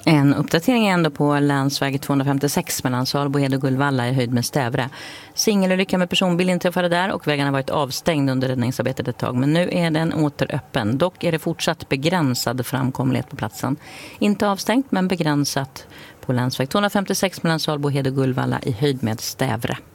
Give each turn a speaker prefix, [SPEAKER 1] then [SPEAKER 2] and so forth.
[SPEAKER 1] En uppdatering är ändå på länsväg 256 mellan Salbohed och Gullvalla i höjd med Stävre. Singelolycka med personbil inträffade där och vägarna har varit avstängd under räddningsarbetet ett tag. Men nu är den åter öppen. Dock är det fortsatt begränsad framkomlighet på platsen. Inte avstängt men begränsat på länsväg 256 mellan Salbohed och Gullvalla i höjd med Stävre.